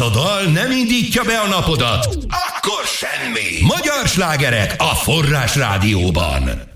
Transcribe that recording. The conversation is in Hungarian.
a dal nem indítja be a napodat? Akkor semmi. Magyar slágerek a Forrás Rádióban.